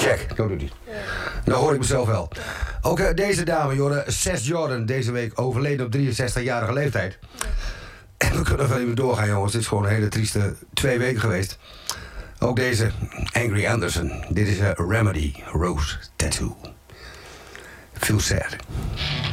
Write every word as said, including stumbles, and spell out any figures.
Check, dat doet hij. Nou hoor ik mezelf wel. Ook uh, deze dame, Jordan, Seth Jordan, deze week overleden op drieënzestigjarige leeftijd. En we kunnen wel even doorgaan, jongens. Dit is gewoon een hele trieste twee weken geweest. Ook deze, Angry Anderson. Dit is uh, Remedy Rose Tattoo. Feel sad.